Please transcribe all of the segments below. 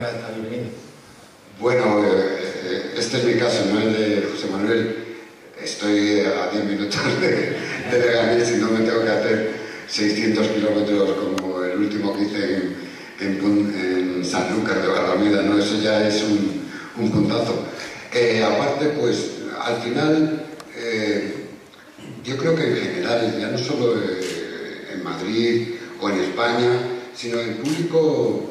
Bueno, este es mi caso, no el de José Manuel. Estoy a 10 minutos de Leganés y no me tengo que hacer 600 kilómetros como el último que hice en Sanlúcar de Barrameda, ¿no? Eso ya es un puntazo. Aparte, pues, al final, yo creo que en general, ya no solo en Madrid o en España, sino el público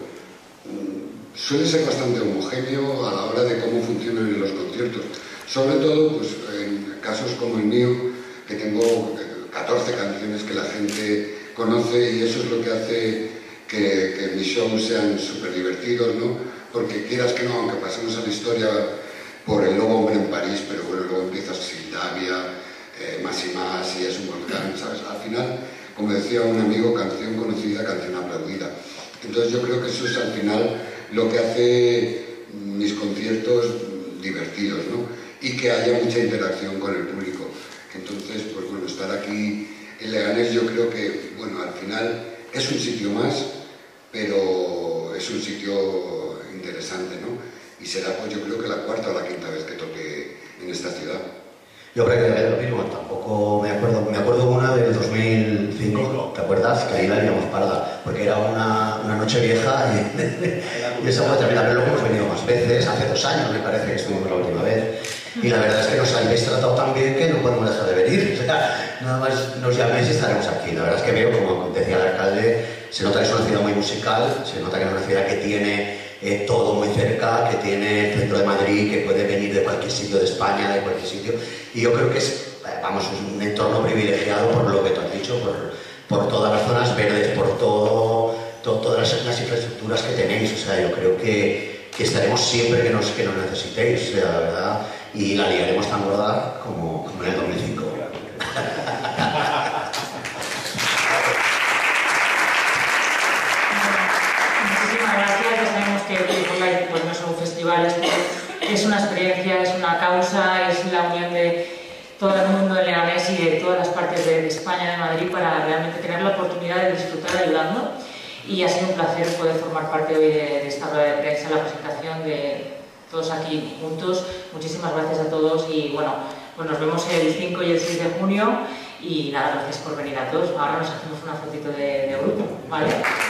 suele ser bastante homogéneo a la hora de cómo funcionan los conciertos. Sobre todo, pues, en casos como el mío, que tengo 14 canciones que la gente conoce, y eso es lo que hace que mis shows sean súper divertidos, ¿no? Porque quieras que no, aunque pasemos a la historia por el Lobo Hombre en París, pero bueno, luego empiezas Sildavia, Más y Más, y es un volcán, ¿sabes? Al final, como decía un amigo, canción conocida, canción aplaudida. Entonces yo creo que eso es al final lo que hace mis conciertos divertidos, ¿no? Y que haya mucha interacción con el público. Entonces, pues bueno, estar aquí en Leganés yo creo que, bueno, al final es un sitio más, pero es un sitio interesante, ¿no? Y será, pues yo creo que la cuarta o la quinta vez que toque en esta ciudad. Yo creo que lo mismo, tampoco me acuerdo una del 2005, ¿te acuerdas? Que ahí la liamos parda, porque era una noche vieja y esa fue terminar, pero luego hemos venido más veces, hace 2 años me parece que estuvimos la última vez, y la verdad es que nos habéis tratado tan bien que no podemos dejar de venir, o sea, nada más nos llaméis y estaremos aquí. La verdad es que veo, como decía el alcalde, se nota que es una ciudad muy musical, se nota que es una ciudad que tiene todo muy cerca, que tiene el centro de Madrid, que puede venir de cualquier sitio de España, de cualquier sitio, y yo creo que es, vamos, un entorno privilegiado por lo que tú has dicho, por todas las zonas verdes, por todas las infraestructuras que tenéis. O sea, yo creo que estaremos siempre que nos necesitéis, o sea, la verdad, y la liaremos tan gorda como en el 2005. Pues no son festivales, es una experiencia, es una causa, es la unión de todo el mundo de Leganés y de todas las partes de España, de Madrid, para realmente tener la oportunidad de disfrutar ayudando. Y ha sido un placer poder formar parte hoy de esta rueda de prensa, la presentación de todos aquí juntos. Muchísimas gracias a todos y bueno, pues nos vemos el 5 y el 6 de junio y nada, gracias por venir a todos. Ahora nos hacemos una fotito de grupo, ¿vale?